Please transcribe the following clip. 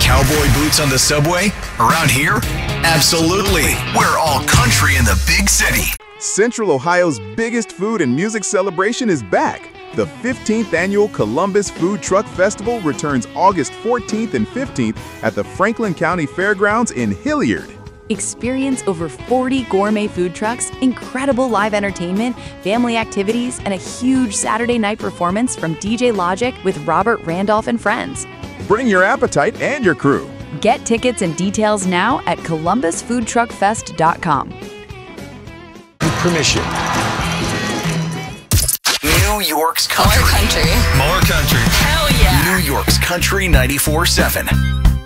Cowboy boots on the subway? Around here? Absolutely. We're all country in the big city. Central Ohio's biggest food and music celebration is back. The 15th annual Columbus Food Truck Festival returns August 14th and 15th at the Franklin County Fairgrounds in Hilliard. Experience over 40 gourmet food trucks, incredible live entertainment, family activities, and a huge Saturday night performance from DJ Logic with Robert Randolph and friends. Bring your appetite and your crew. Get tickets and details now at columbusfoodtruckfest.com. Permission. New York's country. More country. More country. Hell yeah. New York's Country 94.7.